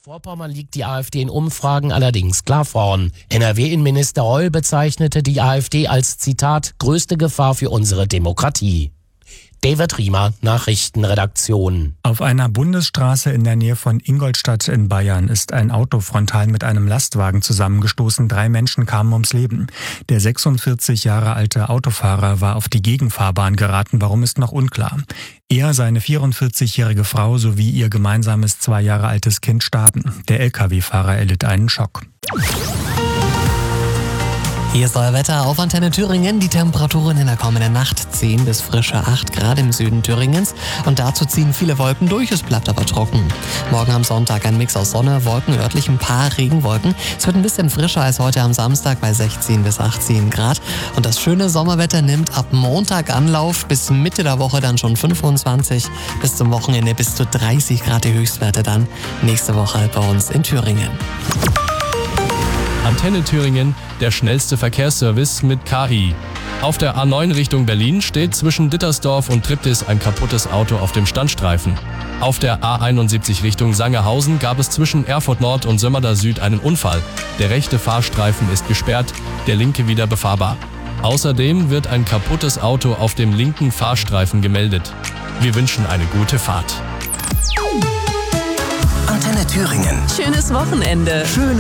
Vorpommern liegt die AfD in Umfragen allerdings klar vorn. NRW-Innenminister Reul bezeichnete die AfD als, Zitat, größte Gefahr für unsere Demokratie. David Riemer, Nachrichtenredaktion. Auf einer Bundesstraße in der Nähe von Ingolstadt in Bayern ist ein Auto frontal mit einem Lastwagen zusammengestoßen. 3 Menschen kamen ums Leben. Der 46 Jahre alte Autofahrer war auf die Gegenfahrbahn geraten. Warum, ist noch unklar. Er, seine 44-jährige Frau sowie ihr gemeinsames 2 Jahre altes Kind starben. Der Lkw-Fahrer erlitt einen Schock. Hier ist euer Wetter auf Antenne Thüringen. Die Temperaturen in der kommenden Nacht 10 bis frische 8 Grad im Süden Thüringens. Und dazu ziehen viele Wolken durch, es bleibt aber trocken. Morgen am Sonntag ein Mix aus Sonne, Wolken, örtlich ein paar Regenwolken. Es wird ein bisschen frischer als heute am Samstag bei 16 bis 18 Grad. Und das schöne Sommerwetter nimmt ab Montag Anlauf, bis Mitte der Woche dann schon 25, bis zum Wochenende bis zu 30 Grad die Höchstwerte dann nächste Woche bei uns in Thüringen. Antenne Thüringen, der schnellste Verkehrsservice mit KI. Auf der A9 Richtung Berlin steht zwischen Dittersdorf und Triptis ein kaputtes Auto auf dem Standstreifen. Auf der A71 Richtung Sangerhausen gab es zwischen Erfurt Nord und Sömmerda Süd einen Unfall. Der rechte Fahrstreifen ist gesperrt, der linke wieder befahrbar. Außerdem wird ein kaputtes Auto auf dem linken Fahrstreifen gemeldet. Wir wünschen eine gute Fahrt. Antenne Thüringen. Schönes Wochenende.